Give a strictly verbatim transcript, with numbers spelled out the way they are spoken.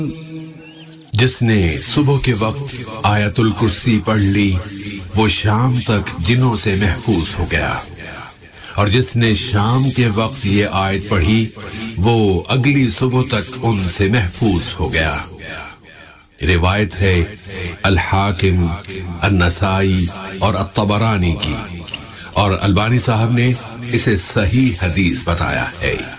जिसने सुबह के वक्त आयतुल कुर्सी पढ़ ली वो शाम तक जिन्नों से महफूज हो गया, और जिसने शाम के वक्त ये आयत पढ़ी वो अगली सुबह तक उनसे महफूज हो गया। रिवायत है अल हाकिम, अन-नसाई और अत-तबरानी की, और अलबानी साहब ने इसे सही हदीस बताया है।